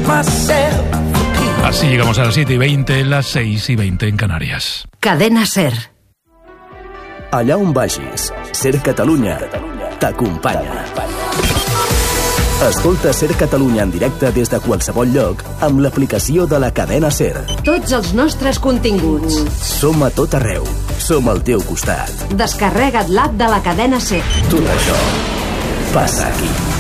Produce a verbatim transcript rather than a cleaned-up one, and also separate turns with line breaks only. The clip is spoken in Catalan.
Así llegamos a las siete y veinte, las seis y veinte en Canarias.
Cadena SER.
Allà on vagis, SER Catalunya t'acompanya. Escolta SER Catalunya en directe des de qualsevol lloc amb l'aplicació de la cadena SER.
Tots els nostres continguts.
Som a tot arreu. Som al teu costat.
Descarrega't l'app de la cadena SER.
Tot això passa aquí.